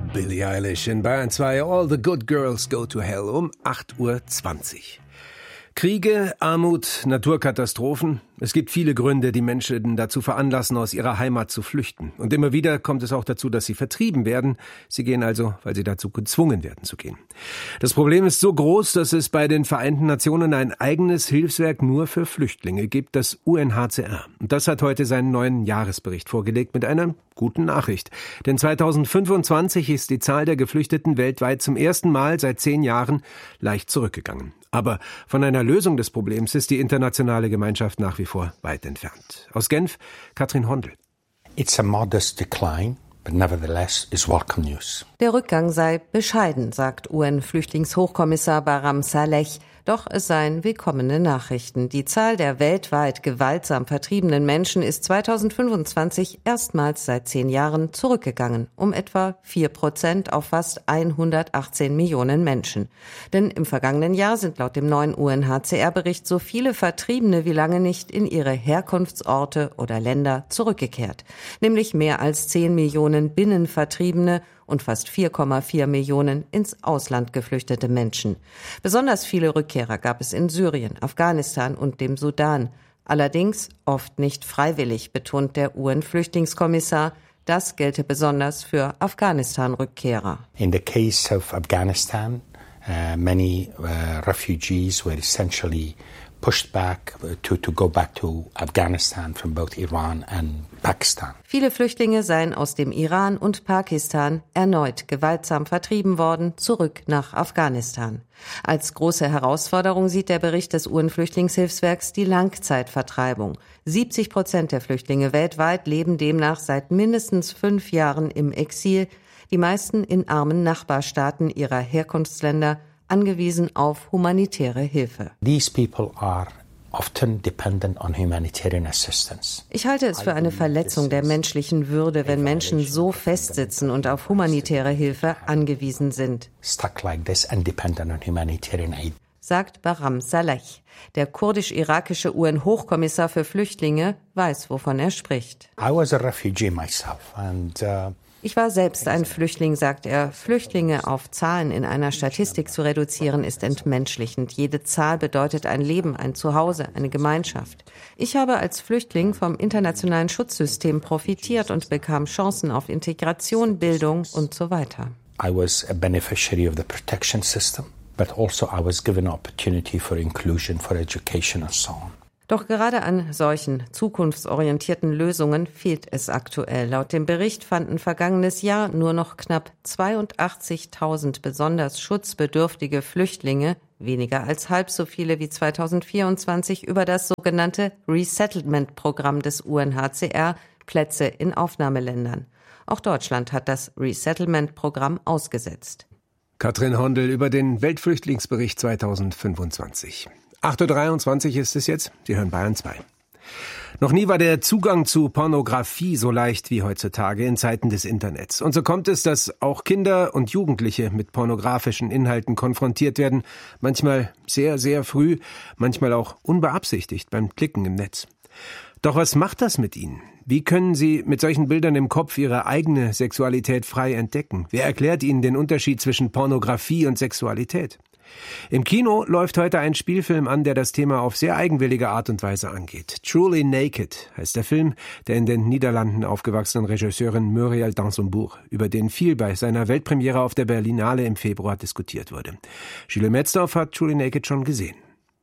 Billie Eilish in Bayern 2, All the Good Girls Go to Hell um 8:20 Uhr. Kriege, Armut, Naturkatastrophen. Es gibt viele Gründe, die Menschen dazu veranlassen, aus ihrer Heimat zu flüchten. Und immer wieder kommt es auch dazu, dass sie vertrieben werden. Sie gehen also, weil sie dazu gezwungen werden zu gehen. Das Problem ist so groß, dass es bei den Vereinten Nationen ein eigenes Hilfswerk nur für Flüchtlinge gibt, das UNHCR. Und das hat heute seinen neuen Jahresbericht vorgelegt mit einer guten Nachricht. Denn 2025 ist die Zahl der Geflüchteten weltweit zum ersten Mal seit 10 Jahren leicht zurückgegangen. Aber von einer Lösung des Problems ist die internationale Gemeinschaft nach wie vor weit entfernt. Aus Genf, Katrin Hondel. It's a modest decline, but nevertheless is welcome news. Der Rückgang sei bescheiden, sagt UN-Flüchtlingshochkommissar Barham Saleh. Doch es seien willkommene Nachrichten. Die Zahl der weltweit gewaltsam vertriebenen Menschen ist 2025 erstmals seit 10 Jahren zurückgegangen, um etwa 4% auf fast 118 Millionen Menschen. Denn im vergangenen Jahr sind laut dem neuen UNHCR-Bericht so viele Vertriebene wie lange nicht in ihre Herkunftsorte oder Länder zurückgekehrt. Nämlich mehr als 10 Millionen Binnenvertriebene und fast 4,4 Millionen ins Ausland geflüchtete Menschen. Besonders viele Rückkehrer gab es in Syrien, Afghanistan und dem Sudan. Allerdings oft nicht freiwillig, betont der UN-Flüchtlingskommissar. Das gelte besonders für Afghanistan-Rückkehrer. In the case of Afghanistan, many refugees were essentially pushed back to go back to Afghanistan from both Iran and Pakistan. Viele Flüchtlinge seien aus dem Iran und Pakistan erneut gewaltsam vertrieben worden, zurück nach Afghanistan. Als große Herausforderung sieht der Bericht des UN-Flüchtlingshilfswerks die Langzeitvertreibung. 70% der Flüchtlinge weltweit leben demnach seit mindestens 5 Jahren im Exil, die meisten in armen Nachbarstaaten ihrer Herkunftsländer, angewiesen auf humanitäre Hilfe. These people are often dependent on humanitarian assistance. Ich halte es für eine Verletzung der menschlichen Würde, wenn Menschen so festsitzen und auf humanitäre Hilfe angewiesen sind. Stuck like this and dependent on humanitarian aid. Sagt Barham Saleh. Der kurdisch-irakische UN-Hochkommissar für Flüchtlinge weiß, wovon er spricht. I was a refugee myself and Ich war selbst ein Flüchtling, sagt er. Flüchtlinge auf Zahlen in einer Statistik zu reduzieren, ist entmenschlichend. Jede Zahl bedeutet ein Leben, ein Zuhause, eine Gemeinschaft. Ich habe als Flüchtling vom internationalen Schutzsystem profitiert und bekam Chancen auf Integration, Bildung und so weiter. I was a beneficiary of the protection system, but also I was given an opportunity for inclusion, for education and so on. Doch gerade an solchen zukunftsorientierten Lösungen fehlt es aktuell. Laut dem Bericht fanden vergangenes Jahr nur noch knapp 82.000 besonders schutzbedürftige Flüchtlinge, weniger als halb so viele wie 2024, über das sogenannte Resettlement-Programm des UNHCR Plätze in Aufnahmeländern. Auch Deutschland hat das Resettlement-Programm ausgesetzt. Katrin Hondel über den Weltflüchtlingsbericht 2025. 8:23 Uhr ist es jetzt. Sie hören Bayern 2. Noch nie war der Zugang zu Pornografie so leicht wie heutzutage in Zeiten des Internets. Und so kommt es, dass auch Kinder und Jugendliche mit pornografischen Inhalten konfrontiert werden. Manchmal sehr, sehr früh, manchmal auch unbeabsichtigt beim Klicken im Netz. Doch was macht das mit ihnen? Wie können sie mit solchen Bildern im Kopf ihre eigene Sexualität frei entdecken? Wer erklärt ihnen den Unterschied zwischen Pornografie und Sexualität? Im Kino läuft heute ein Spielfilm an, der das Thema auf sehr eigenwillige Art und Weise angeht. Truly Naked heißt der Film, der in den Niederlanden aufgewachsenen Regisseurin Muriel Dansembourg, über den viel bei seiner Weltpremiere auf der Berlinale im Februar diskutiert wurde. Gilles Metzdorf hat Truly Naked schon gesehen.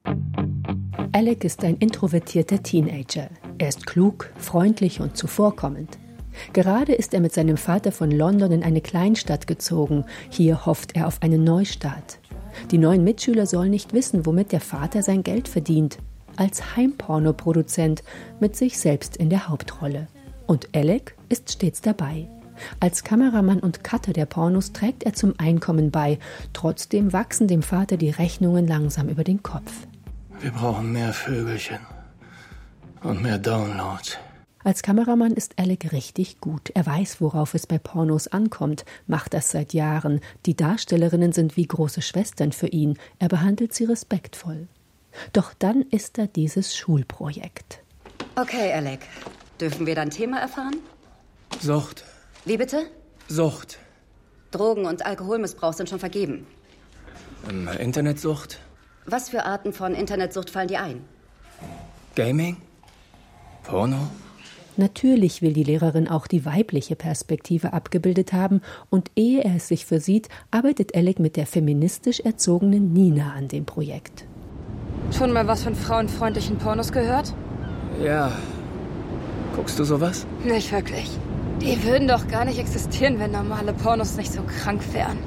Alec ist ein introvertierter Teenager. Er ist klug, freundlich und zuvorkommend. Gerade ist er mit seinem Vater von London in eine Kleinstadt gezogen. Hier hofft er auf einen Neustart. Die neuen Mitschüler sollen nicht wissen, womit der Vater sein Geld verdient. Als Heimpornoproduzent mit sich selbst in der Hauptrolle. Und Alec ist stets dabei. Als Kameramann und Cutter der Pornos trägt er zum Einkommen bei. Trotzdem wachsen dem Vater die Rechnungen langsam über den Kopf. Wir brauchen mehr Vögelchen und mehr Downloads. Als Kameramann ist Alec richtig gut. Er weiß, worauf es bei Pornos ankommt, macht das seit Jahren. Die Darstellerinnen sind wie große Schwestern für ihn. Er behandelt sie respektvoll. Doch dann ist da dieses Schulprojekt. Okay, Alec. Dürfen wir dein Thema erfahren? Sucht. Wie bitte? Sucht. Drogen- und Alkoholmissbrauch sind schon vergeben. Internetsucht? Was für Arten von Internetsucht fallen dir ein? Gaming? Porno? Natürlich will die Lehrerin auch die weibliche Perspektive abgebildet haben und ehe er es sich versieht, arbeitet Alec mit der feministisch erzogenen Nina an dem Projekt. Schon mal was von frauenfreundlichen Pornos gehört? Ja. Guckst du sowas? Nicht wirklich. Die würden doch gar nicht existieren, wenn normale Pornos nicht so krank wären.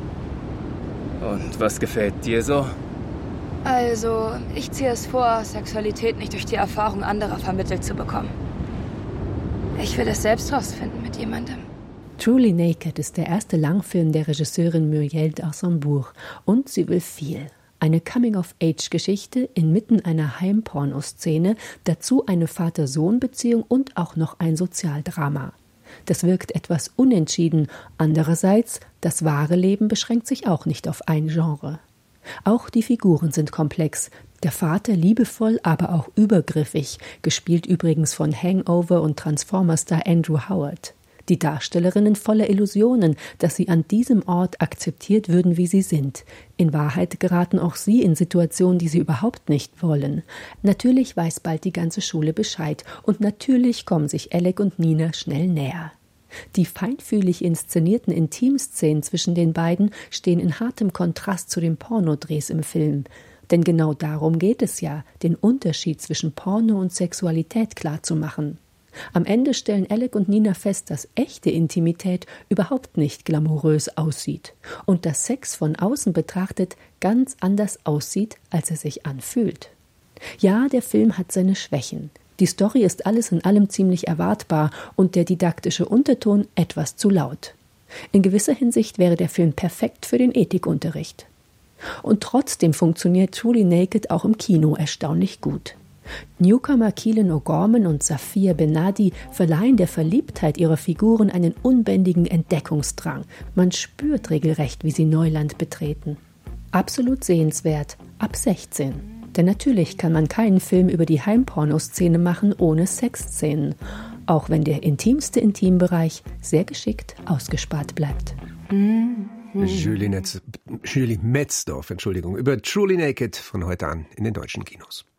Und was gefällt dir so? Also, ich ziehe es vor, Sexualität nicht durch die Erfahrung anderer vermittelt zu bekommen. Ich will es selbst rausfinden mit jemandem. Truly Naked ist der erste Langfilm der Regisseurin Muriel d'Arsambourg und sie will viel. Eine Coming-of-Age-Geschichte inmitten einer Heimpornoszene, dazu eine Vater-Sohn-Beziehung und auch noch ein Sozialdrama. Das wirkt etwas unentschieden. Andererseits, das wahre Leben beschränkt sich auch nicht auf ein Genre. Auch die Figuren sind komplex. Der Vater liebevoll, aber auch übergriffig, gespielt übrigens von Hangover- und Transformer-Star Andrew Howard. Die Darstellerinnen voller Illusionen, dass sie an diesem Ort akzeptiert würden, wie sie sind. In Wahrheit geraten auch sie in Situationen, die sie überhaupt nicht wollen. Natürlich weiß bald die ganze Schule Bescheid und natürlich kommen sich Alec und Nina schnell näher. Die feinfühlig inszenierten Intimszenen zwischen den beiden stehen in hartem Kontrast zu den Pornodrehs im Film. Denn genau darum geht es ja, den Unterschied zwischen Porno und Sexualität klarzumachen. Am Ende stellen Alec und Nina fest, dass echte Intimität überhaupt nicht glamourös aussieht und dass Sex von außen betrachtet ganz anders aussieht, als er sich anfühlt. Ja, der Film hat seine Schwächen. Die Story ist alles in allem ziemlich erwartbar und der didaktische Unterton etwas zu laut. In gewisser Hinsicht wäre der Film perfekt für den Ethikunterricht. Und trotzdem funktioniert Truly Naked auch im Kino erstaunlich gut. Newcomer Keelan O'Gorman und Safia Benadi verleihen der Verliebtheit ihrer Figuren einen unbändigen Entdeckungsdrang. Man spürt regelrecht, wie sie Neuland betreten. Absolut sehenswert, ab 16. Denn natürlich kann man keinen Film über die Heimpornoszene machen ohne Sexszenen, auch wenn der intimste Intimbereich sehr geschickt ausgespart bleibt. Julie Metzdorf, über Truly Naked von heute an in den deutschen Kinos.